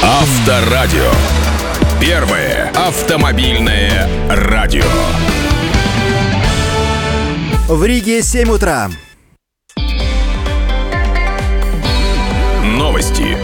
Авторадио. Первое автомобильное радио. В Риге 7 утра. Новости.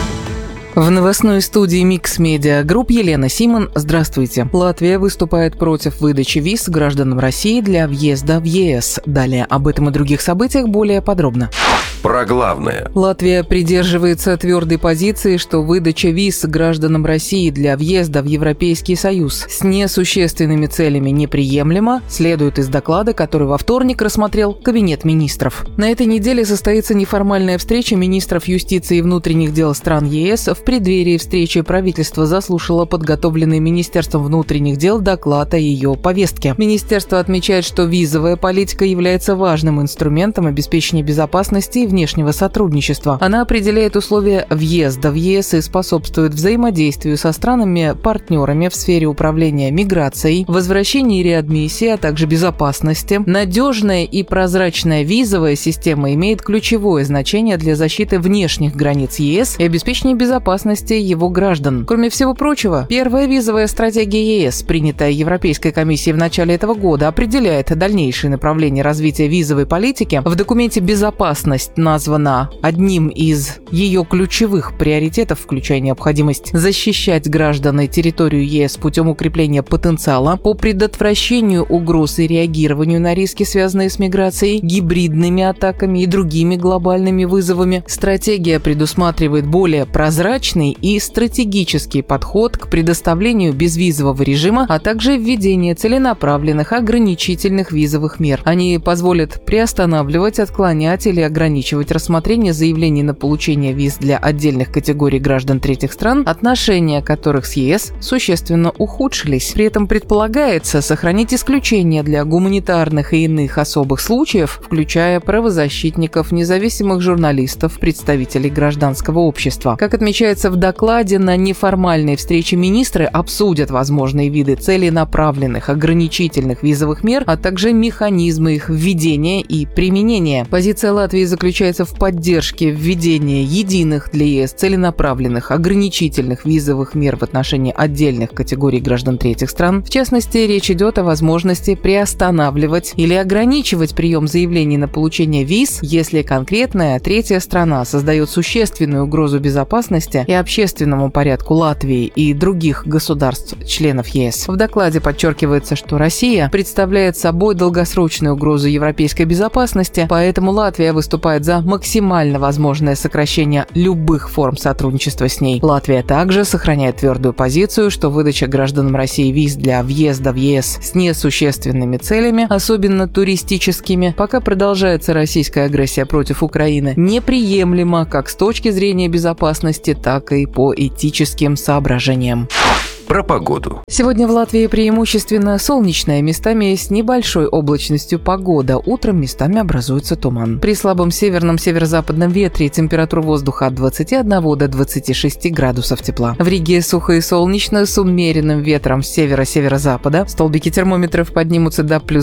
В новостной студии Mix Media Group Елена Симон. Здравствуйте. Латвия выступает против выдачи виз гражданам России для въезда в ЕС. Далее об этом и других событиях более подробно. Про главное. Латвия придерживается твердой позиции, что выдача виз гражданам России для въезда в Европейский Союз с несущественными целями неприемлема, следует из доклада, который во вторник рассмотрел Кабинет министров. На этой неделе состоится неформальная встреча министров юстиции и внутренних дел стран ЕС. В преддверии встречи правительство заслушало подготовленный Министерством внутренних дел доклад о ее повестке. Министерство отмечает, что визовая политика является важным инструментом обеспечения безопасности и внешнего сотрудничества. Она определяет условия въезда в ЕС и способствует взаимодействию со странами-партнерами в сфере управления миграцией, возвращения и реадмиссии, а также безопасности. Надежная и прозрачная визовая система имеет ключевое значение для защиты внешних границ ЕС и обеспечения безопасности его граждан. Кроме всего прочего, первая визовая стратегия ЕС, принятая Европейской комиссией в начале этого года, определяет дальнейшее направление развития визовой политики. В документе «Безопасность» названа одним из ее ключевых приоритетов, включая необходимость защищать граждан и территорию ЕС путем укрепления потенциала по предотвращению угроз и реагированию на риски, связанные с миграцией, гибридными атаками и другими глобальными вызовами. Стратегия предусматривает более прозрачный и стратегический подход к предоставлению безвизового режима, а также введение целенаправленных ограничительных визовых мер. Они позволят приостанавливать, отклонять или ограничивать рассмотрение заявлений на получение виз для отдельных категорий граждан третьих стран, отношения которых с ЕС существенно ухудшились. При этом предполагается сохранить исключения для гуманитарных и иных особых случаев, включая правозащитников, независимых журналистов, представителей гражданского общества. Как отмечается в докладе, на неформальной встрече министры обсудят возможные виды целенаправленных ограничительных визовых мер, а также механизмы их введения и применения. Позиция Латвии заключается в поддержке введения единых для ЕС целенаправленных ограничительных визовых мер в отношении отдельных категорий граждан третьих стран. В частности, речь идет о возможности приостанавливать или ограничивать прием заявлений на получение виз, если конкретная третья страна создает существенную угрозу безопасности и общественному порядку Латвии и других государств-членов ЕС. В докладе подчеркивается, что Россия представляет собой долгосрочную угрозу европейской безопасности, поэтому Латвия выступает за максимально возможное сокращение любых форм сотрудничества с ней. Латвия также сохраняет твердую позицию, что выдача гражданам России виз для въезда в ЕС с несущественными целями, особенно туристическими, пока продолжается российская агрессия против Украины, неприемлема как с точки зрения безопасности, так и по этическим соображениям. Про погоду. Сегодня в Латвии преимущественно солнечная, местами с небольшой облачностью погода. Утром местами образуется туман. При слабом северном северо-западном ветре температура воздуха от 21 до 26 градусов тепла. В Риге сухо и солнечно с умеренным ветром с севера-северо-запада. Столбики термометров поднимутся до плюс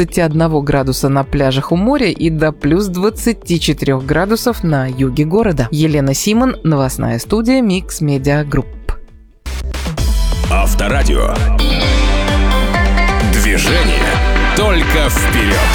21 градуса на пляжах у моря и до плюс 24 градусов на юге города. Елена Симон, новостная студия Mix Media Group. Авторадио. Движение только вперед.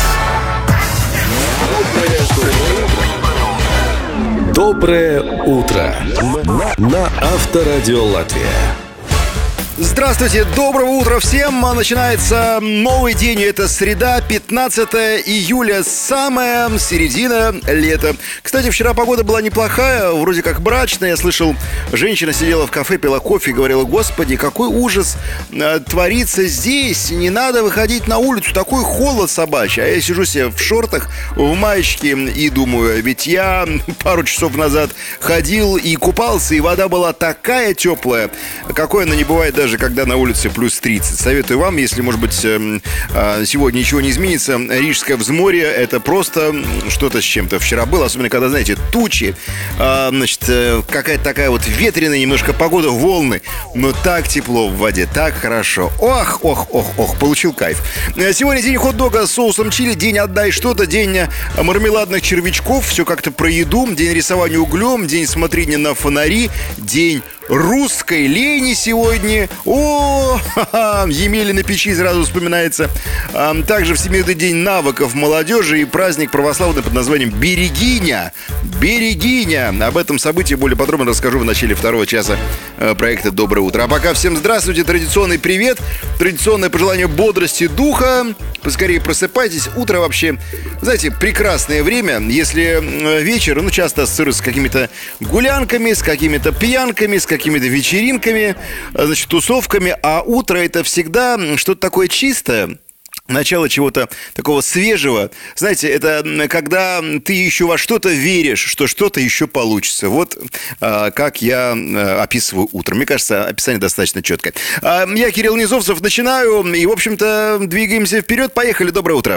Доброе утро. На Авторадио Латвия. Здравствуйте, доброго утра всем. Начинается новый день, это среда, 15 июля, самая середина лета. Кстати, вчера погода была неплохая, вроде как брачная. Я слышал, женщина сидела в кафе, пила кофе и говорила: господи, какой ужас творится здесь, не надо выходить на улицу, такой холод собачий. А я сижу себе в шортах, в маечке и думаю, ведь я пару часов назад ходил и купался, и вода была такая теплая, какой она не бывает даже когда на улице плюс 30. Советую вам, если, может быть, сегодня ничего не изменится, Рижское взморье — это просто что-то с чем-то. Вчера было, особенно когда, знаете, тучи, какая-то такая вот ветреная немножко погода, волны, но так тепло в воде, так хорошо. Ох, получил кайф. Сегодня день хот-дога с соусом чили, день отдай что-то, день мармеладных червячков, все как-то про еду, день рисования углем, день смотрения на фонари, день русской лени сегодня. Емеля на печи сразу вспоминается. Также Всемирный день навыков молодежи и праздник православный под названием Берегиня. Берегиня. Об этом событии более подробно расскажу в начале второго часа проекта «Доброе утро». А пока всем здравствуйте, традиционный привет, традиционное пожелание бодрости духа. Поскорее просыпайтесь. Утро вообще, знаете, прекрасное время. Если вечер, часто ассоциируется с какими-то гулянками, с какими-то пьянками, с какими-то вечеринками, значит, тусовками. А утро — это всегда что-то такое чистое. Начало чего-то такого свежего. Знаете, это когда ты еще во что-то веришь, что что-то еще получится. Вот как я описываю утро. Мне кажется, описание достаточно четкое. Я Кирилл Низовцев, начинаю. И, в общем-то, двигаемся вперед. Поехали. Доброе утро.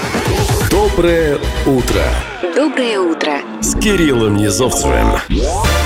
Доброе утро. Доброе утро. С Кириллом Низовцевым.